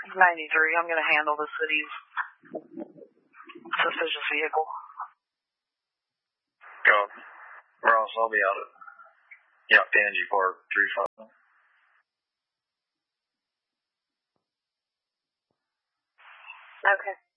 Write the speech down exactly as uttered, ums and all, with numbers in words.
ninety-three. I'm going to handle the city's suspicious vehicle. Go. Ross, I'll be out at yeah, Pangy Park, three five. Okay.